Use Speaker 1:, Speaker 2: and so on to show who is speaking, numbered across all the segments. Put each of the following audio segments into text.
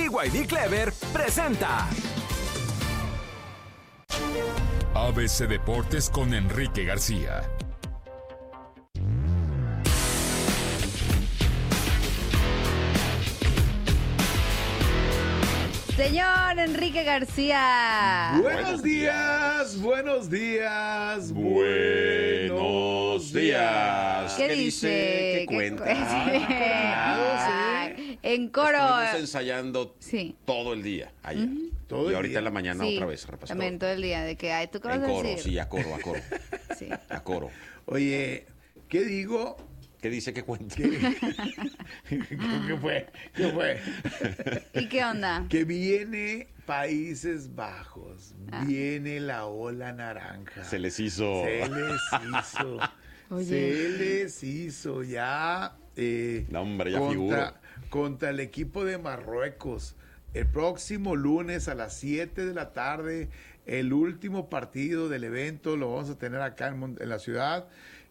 Speaker 1: BYD Clever presenta
Speaker 2: ABC Deportes con Enrique García.
Speaker 3: Señor Enrique García.
Speaker 4: Buenos días, buenos días, buenos días.
Speaker 3: ¿Qué dice?
Speaker 5: ¿Qué cuenta?
Speaker 3: En coro.
Speaker 5: Estuvimos ensayando
Speaker 3: Sí.
Speaker 5: todo el día ayer.
Speaker 4: Todo
Speaker 5: y
Speaker 4: el
Speaker 5: ahorita
Speaker 4: día.
Speaker 5: en la mañana
Speaker 3: Sí,
Speaker 5: otra vez repasando.
Speaker 3: también todo el día. De que, ay, ¿tú qué vas
Speaker 5: En
Speaker 3: a
Speaker 5: coro,
Speaker 3: decir?
Speaker 5: sí, a coro.
Speaker 3: Sí.
Speaker 5: A coro.
Speaker 4: Oye, ¿qué digo?
Speaker 5: ¿Qué dice que cuenta?
Speaker 4: ¿Qué fue?
Speaker 3: ¿Y qué onda?
Speaker 4: Que viene Países Bajos, viene la ola naranja.
Speaker 5: Se les hizo.
Speaker 4: Se les hizo.
Speaker 3: Oye.
Speaker 4: Se les hizo ya.
Speaker 5: No, hombre, ya figuro.
Speaker 4: Contra el equipo de Marruecos. El próximo lunes a las 7 de la tarde, el último partido del evento lo vamos a tener acá en la ciudad.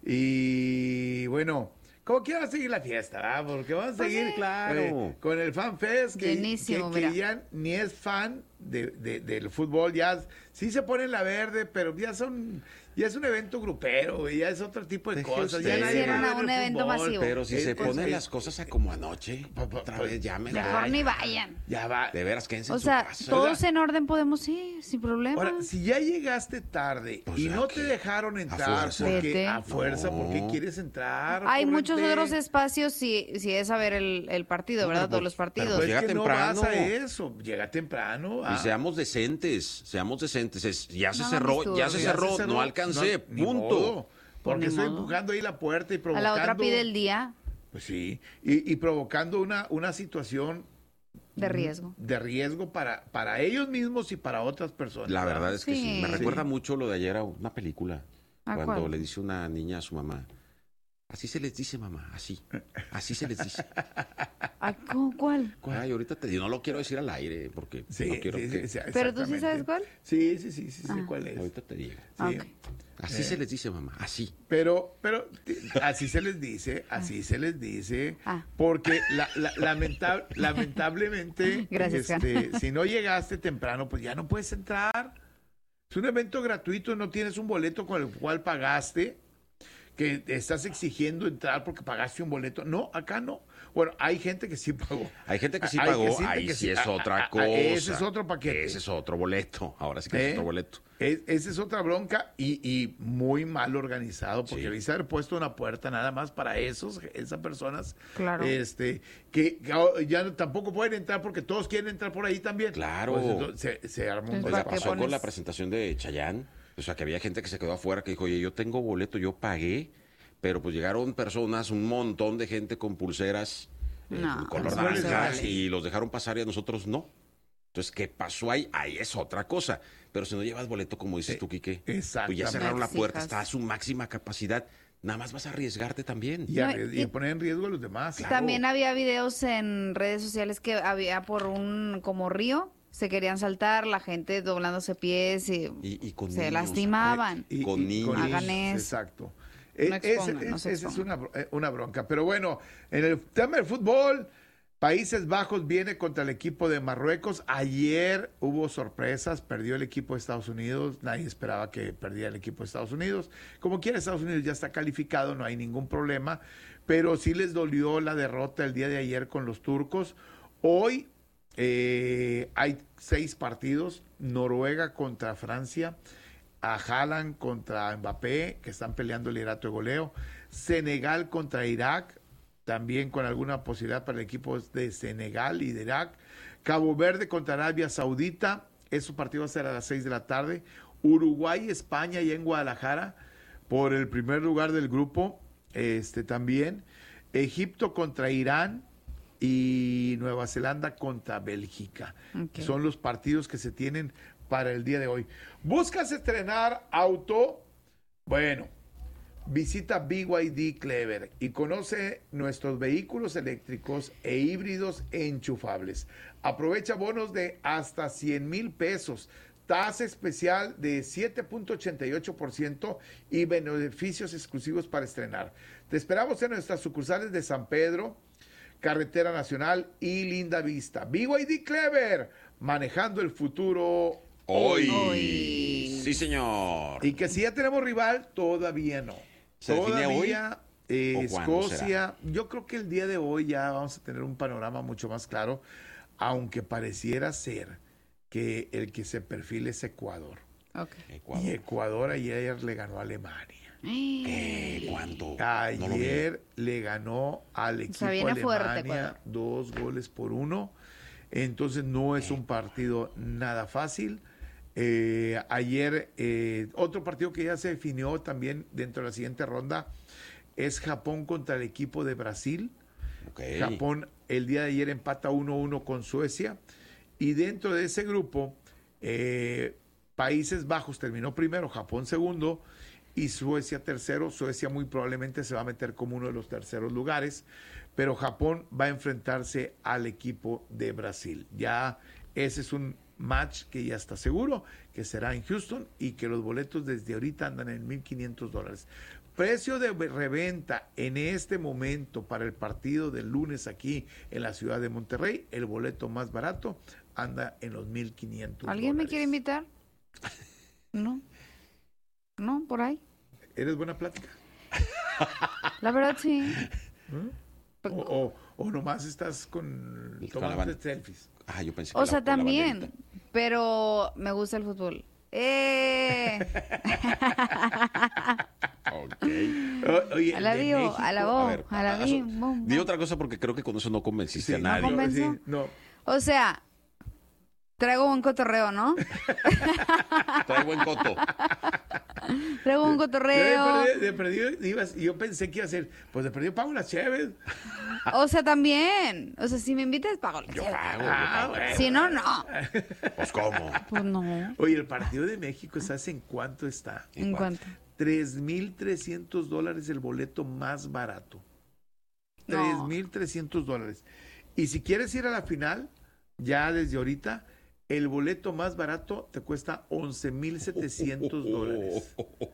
Speaker 4: Y bueno, como que va a seguir la fiesta, ¿verdad? Porque vamos a seguir
Speaker 5: claro.
Speaker 4: Con el Fan Fest, que
Speaker 3: Llenísimo,
Speaker 4: que
Speaker 3: mira.
Speaker 4: ya ni es fan del fútbol, ya sí se pone en la verde, pero ya es un evento grupero, güey, ya es otro tipo de
Speaker 5: Deje
Speaker 4: cosas.
Speaker 5: usted.
Speaker 4: Ya nadie
Speaker 3: Hicieron
Speaker 4: va
Speaker 3: a
Speaker 4: ver
Speaker 3: un
Speaker 4: el
Speaker 3: evento
Speaker 4: fútbol.
Speaker 3: masivo.
Speaker 5: Pero si se
Speaker 4: Pues,
Speaker 5: ponen las cosas a como anoche, otra vez llámenme.
Speaker 3: Mejor ni vayan.
Speaker 4: Ya va.
Speaker 5: De veras, quédense
Speaker 3: O
Speaker 5: en su
Speaker 3: sea,
Speaker 5: casa.
Speaker 3: todos en orden podemos ir, sin problema.
Speaker 4: Ahora, si ya llegaste tarde
Speaker 5: Pues
Speaker 4: y
Speaker 5: ya
Speaker 4: no
Speaker 5: que-
Speaker 4: te dejaron entrar,
Speaker 5: fuerza.
Speaker 4: porque
Speaker 3: Vete.
Speaker 4: a fuerza,
Speaker 5: No.
Speaker 4: porque quieres entrar.
Speaker 3: Hay
Speaker 4: correte.
Speaker 3: muchos otros espacios si es a ver el partido,
Speaker 5: No,
Speaker 3: ¿verdad?
Speaker 5: pero
Speaker 3: Todos los
Speaker 5: pero
Speaker 3: partidos.
Speaker 4: Pues
Speaker 5: llega
Speaker 4: es que
Speaker 5: temprano.
Speaker 4: no vas a eso, llega temprano.
Speaker 5: Y seamos decentes. Ya se
Speaker 3: No,
Speaker 5: cerró,
Speaker 3: ya se
Speaker 5: cerró, no alcancé,
Speaker 4: ni
Speaker 5: punto.
Speaker 4: modo, porque
Speaker 3: Pues ni
Speaker 4: estoy
Speaker 3: modo.
Speaker 4: empujando ahí la puerta y
Speaker 3: A
Speaker 4: provocando.
Speaker 3: la otra pide el día
Speaker 4: Pues sí, y provocando una situación
Speaker 3: de riesgo.
Speaker 4: de riesgo para ellos mismos y para otras personas.
Speaker 5: La verdad es que sí.
Speaker 3: Sí.
Speaker 5: Me recuerda
Speaker 4: Sí.
Speaker 5: mucho lo de ayer a una película.
Speaker 3: ¿A
Speaker 5: Cuando
Speaker 3: cuál?
Speaker 5: le dice una niña a su mamá, así se les dice, mamá, así se les dice.
Speaker 3: ¿Cuál?
Speaker 5: Ay, ahorita te digo, no lo quiero decir al aire, porque
Speaker 4: Sí,
Speaker 5: no quiero
Speaker 4: sí,
Speaker 5: que...
Speaker 4: sí,
Speaker 3: ¿Pero tú sí
Speaker 4: exactamente.
Speaker 3: sabes cuál?
Speaker 4: Sí, sé cuál es.
Speaker 5: Ahorita te digo.
Speaker 4: Sí.
Speaker 3: Ok.
Speaker 5: Así se les dice, mamá, así.
Speaker 4: Pero así se les dice,
Speaker 3: Ah.
Speaker 4: porque lamentablemente,
Speaker 3: Gracias,
Speaker 4: si no llegaste temprano, pues ya no puedes entrar. Es un evento gratuito, no tienes un boleto con el cual pagaste, que estás exigiendo entrar porque pagaste un boleto. No, acá no. Bueno, hay gente que sí pagó.
Speaker 5: Hay gente que sí
Speaker 4: Hay
Speaker 5: pagó,
Speaker 4: gente
Speaker 5: ahí
Speaker 4: que
Speaker 5: sí es otra cosa.
Speaker 4: Ese es otro paquete.
Speaker 5: Ese es otro boleto, ahora sí que es
Speaker 4: ¿Eh?
Speaker 5: otro boleto.
Speaker 4: Esa es otra bronca y muy mal organizado, porque
Speaker 5: Sí.
Speaker 4: debiste haber puesto una puerta nada más para esas personas,
Speaker 3: Claro.
Speaker 4: que ya tampoco pueden entrar porque todos quieren entrar por ahí también.
Speaker 5: Claro.
Speaker 4: Pues, entonces, se armó un
Speaker 3: Pues,
Speaker 5: Oiga,
Speaker 3: ¿para qué
Speaker 5: pasó con
Speaker 3: pones?
Speaker 5: la presentación de Chayanne. O sea, que había gente que se quedó afuera que dijo, oye, yo tengo boleto, yo pagué, pero pues llegaron personas, un montón de gente con pulseras
Speaker 3: No,
Speaker 5: color
Speaker 4: eso no se
Speaker 5: naranja
Speaker 4: vale.
Speaker 5: y los dejaron pasar y a nosotros no. Entonces, ¿qué pasó ahí? Ahí es otra cosa. Pero si no llevas boleto, como dices tú, Quique, pues ya
Speaker 4: exactamente.
Speaker 5: cerraron la puerta,
Speaker 3: Exijas.
Speaker 5: está a su máxima capacidad. Nada más vas a arriesgarte también.
Speaker 4: Y,
Speaker 3: No,
Speaker 4: y poner en riesgo a los demás.
Speaker 3: También había videos en redes sociales que había por un como río, se querían saltar, la gente doblándose pies
Speaker 5: Y con
Speaker 3: se
Speaker 5: niños,
Speaker 3: lastimaban.
Speaker 5: Con niños.
Speaker 3: Hagan eso.
Speaker 4: Exacto.
Speaker 3: No expongan, no se
Speaker 4: Esa es
Speaker 3: expongan.
Speaker 4: una bronca. Pero bueno, en el tema del fútbol, Países Bajos viene contra el equipo de Marruecos. Ayer hubo sorpresas, perdió el equipo de Estados Unidos. Nadie esperaba que perdiera el equipo de Estados Unidos. Como quiera, Estados Unidos ya está calificado, no hay ningún problema. Pero sí les dolió la derrota el día de ayer con los turcos. Hoy hay 6 partidos. Noruega contra Francia. A Haaland contra Mbappé, que están peleando el liderato de goleo. Senegal contra Irak, también con alguna posibilidad para el equipo de Senegal y de Irak. Cabo Verde contra Arabia Saudita, su partido va a ser a las 6 de la tarde. Uruguay, España y en Guadalajara, por el primer lugar del grupo, también. Egipto contra Irán y Nueva Zelanda contra Bélgica.
Speaker 3: Ok.
Speaker 4: Son los partidos que se tienen para el día de hoy. ¿Buscas estrenar auto? Bueno, visita BYD Clever y conoce nuestros vehículos eléctricos e híbridos enchufables. Aprovecha bonos de hasta 100,000 pesos, tasa especial de 7.88% y beneficios exclusivos para estrenar. Te esperamos en nuestras sucursales de San Pedro, Carretera Nacional y Linda Vista. BYD Clever, manejando el futuro
Speaker 5: Hoy. Sí, señor.
Speaker 4: Y que si ya tenemos rival, todavía no.
Speaker 5: ¿Se define hoy?
Speaker 4: Escocia, yo creo que el día de hoy ya vamos a tener un panorama mucho más claro, aunque pareciera ser que el que se perfila es Ecuador.
Speaker 3: Okay.
Speaker 4: Y Ecuador ayer le ganó a Alemania.
Speaker 5: ¿Cuánto?
Speaker 4: Ayer le ganó al equipo
Speaker 3: viene fuerte,
Speaker 4: Alemania 2-1. Entonces no es un partido nada fácil. Ayer otro partido que ya se definió también dentro de la siguiente ronda es Japón contra el equipo de Brasil.
Speaker 5: Okay.
Speaker 4: Japón el día de ayer empata 1-1 con Suecia. Y dentro de ese grupo, Países Bajos terminó primero, Japón segundo y Suecia tercero. Suecia muy probablemente se va a meter como uno de los terceros lugares, pero Japón va a enfrentarse al equipo de Brasil. Ya ese es un match que ya está seguro, que será en Houston y que los boletos desde ahorita andan en $1,500. Precio de reventa en este momento para el partido del lunes aquí en la ciudad de Monterrey, el boleto más barato anda en los $1,500.
Speaker 3: ¿Alguien me quiere invitar? No, por ahí.
Speaker 4: ¿Eres buena plática?
Speaker 3: La verdad, sí.
Speaker 4: O nomás estás tomando selfies.
Speaker 5: Yo pensé que
Speaker 3: O sea,
Speaker 5: con la
Speaker 3: también,
Speaker 5: banderita.
Speaker 3: pero me gusta el fútbol.
Speaker 4: Oye,
Speaker 3: A la
Speaker 4: el de
Speaker 3: vivo,
Speaker 4: México,
Speaker 3: a la
Speaker 5: A
Speaker 3: voz,
Speaker 5: ver,
Speaker 3: a la vivo.
Speaker 5: di otra cosa porque creo que con eso no convenciste
Speaker 4: sí,
Speaker 5: a nadie.
Speaker 3: ¿No convenció?
Speaker 4: sí, no.
Speaker 3: O sea, traigo buen cotorreo, ¿no?
Speaker 5: Trae buen coto.
Speaker 3: Traigo un cotorreo.
Speaker 4: De perdido yo pensé que iba a ser, pues de perdido pago las cheves.
Speaker 3: O sea, también. O sea, si me invitas, pago la
Speaker 5: Yo
Speaker 3: chela.
Speaker 5: pago.
Speaker 4: bueno.
Speaker 3: Si no, no.
Speaker 5: Pues, ¿cómo?
Speaker 3: Pues no.
Speaker 4: Oye, el partido de México, ¿sabes en cuánto está?
Speaker 3: ¿En cuánto?
Speaker 4: $3,300 el boleto más barato.
Speaker 3: No.
Speaker 4: $3,300. Y si quieres ir a la final, ya desde ahorita, el boleto más barato te cuesta $11,700.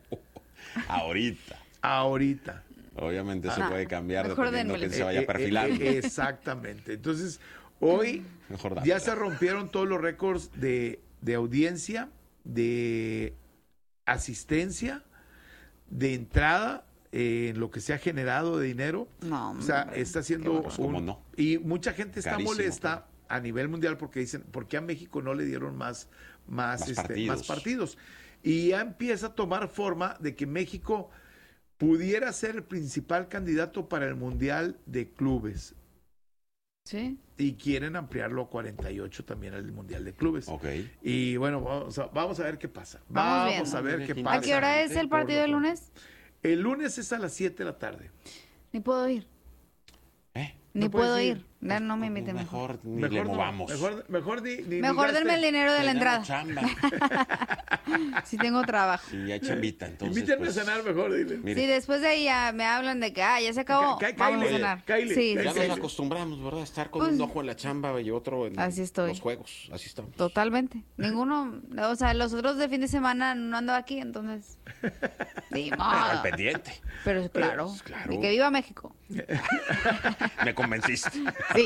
Speaker 4: Ahorita.
Speaker 5: Obviamente eso puede cambiar
Speaker 3: mejor
Speaker 5: dependiendo
Speaker 3: denmelo.
Speaker 5: que se vaya perfilando.
Speaker 4: Exactamente. Entonces, hoy
Speaker 5: Mejor
Speaker 4: ya
Speaker 5: dámela.
Speaker 4: se rompieron todos los récords de audiencia, de asistencia, de entrada, en lo que se ha generado de dinero.
Speaker 3: No,
Speaker 4: O sea,
Speaker 3: hombre.
Speaker 4: está haciendo
Speaker 5: Pues, ¿cómo no?
Speaker 4: Y mucha gente está
Speaker 5: Carísimo,
Speaker 4: molesta a nivel mundial porque dicen, ¿por qué a México no le dieron más partidos? Y ya empieza a tomar forma de que México pudiera ser el principal candidato para el Mundial de Clubes.
Speaker 3: Sí.
Speaker 4: Y quieren ampliarlo a 48 también al Mundial de Clubes.
Speaker 5: Ok.
Speaker 4: Y bueno, vamos a ver qué pasa.
Speaker 3: Vamos
Speaker 4: Vamos
Speaker 3: viendo.
Speaker 4: a ver qué
Speaker 5: ¿A
Speaker 4: pasa.
Speaker 3: ¿A qué hora es el partido del lunes?
Speaker 4: El lunes es a las 7 de la tarde.
Speaker 3: Ni puedo ir. Ni
Speaker 4: No
Speaker 3: puedo
Speaker 4: puedes
Speaker 3: ir.
Speaker 4: ir.
Speaker 3: No me inviten mejor.
Speaker 5: Mejor ni le
Speaker 4: no,
Speaker 5: movamos.
Speaker 4: Mejor ni
Speaker 3: Mejor
Speaker 4: gaste.
Speaker 3: denme el dinero de la entrada.
Speaker 5: Chamba.
Speaker 3: Si tengo trabajo.
Speaker 5: Sí, hay chambita, entonces.
Speaker 4: Invítenme
Speaker 5: pues,
Speaker 4: a cenar mejor, dile.
Speaker 5: mire,
Speaker 3: Si después de ahí ya me hablan de que ya se acabó, vamos a cenar.
Speaker 4: cáile.
Speaker 3: Sí,
Speaker 5: ya
Speaker 3: sí,
Speaker 5: nos
Speaker 3: sí.
Speaker 5: acostumbramos, ¿verdad? Estar con
Speaker 3: Pues,
Speaker 5: un ojo en la chamba y otro en
Speaker 3: así estoy.
Speaker 5: los juegos. Así estamos.
Speaker 3: Totalmente. Ninguno, o sea, los otros de fin de semana no andaba aquí, entonces. Ni modo.
Speaker 5: Al pendiente.
Speaker 3: Pero claro,
Speaker 5: claro.
Speaker 3: y que viva México.
Speaker 5: Me convenciste.
Speaker 3: Sí.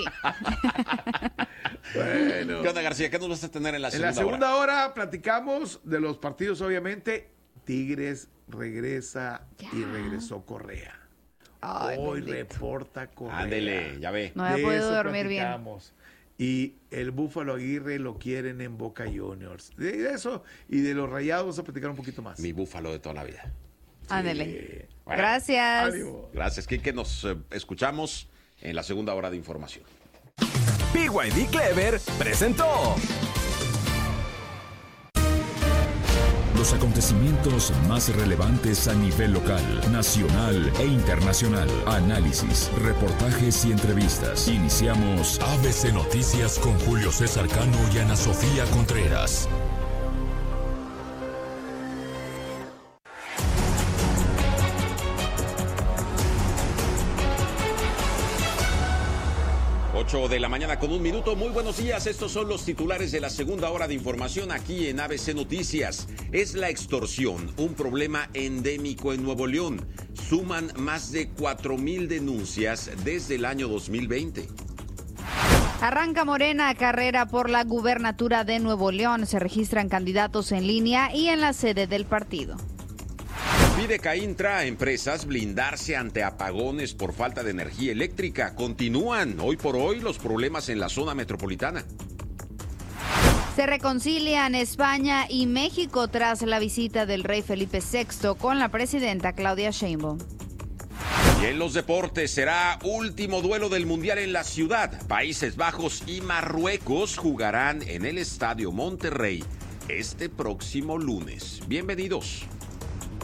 Speaker 4: Bueno.
Speaker 5: ¿Qué onda, García? ¿Qué nos vas a tener en la
Speaker 4: En
Speaker 5: segunda
Speaker 4: la segunda
Speaker 5: hora?
Speaker 4: hora platicamos de los partidos, obviamente. Tigres regresa y regresó Correa.
Speaker 3: Ay,
Speaker 4: Hoy
Speaker 3: bendito.
Speaker 4: reporta Correa.
Speaker 5: Ándele, ya ve.
Speaker 3: No había
Speaker 4: De
Speaker 3: podido
Speaker 4: eso
Speaker 3: dormir bien.
Speaker 4: platicamos. Y el Búfalo Aguirre lo quieren en Boca Juniors. De eso y de los Rayados vamos a platicar un poquito más.
Speaker 5: Mi búfalo de toda la vida.
Speaker 3: Ándele.
Speaker 5: Bueno,
Speaker 3: Gracias.
Speaker 4: Ánimo.
Speaker 5: Gracias, Kike. Nos escuchamos en la segunda hora de información.
Speaker 1: BYD Clever presentó
Speaker 2: Los acontecimientos más relevantes a nivel local, nacional e internacional. Análisis, reportajes y entrevistas. Iniciamos ABC Noticias con Julio César Cano y Ana Sofía Contreras.
Speaker 5: De la mañana con 1 minuto. Muy buenos días. Estos son los titulares de la segunda hora de información aquí en ABC Noticias. Es la extorsión un problema endémico en Nuevo León. suman más de 4,000 denuncias desde el año 2020.
Speaker 3: Arranca Morena carrera por la gubernatura de Nuevo León. Se registran candidatos en línea y en la sede del partido.
Speaker 5: Fidecaintra a empresas blindarse ante apagones por falta de energía eléctrica. Continúan hoy por hoy los problemas en la zona metropolitana.
Speaker 3: Se reconcilian España y México tras la visita del rey Felipe VI con la presidenta Claudia Sheinbaum.
Speaker 5: Y en los deportes será último duelo del Mundial en la ciudad. Países Bajos y Marruecos jugarán en el Estadio Monterrey este próximo lunes. Bienvenidos.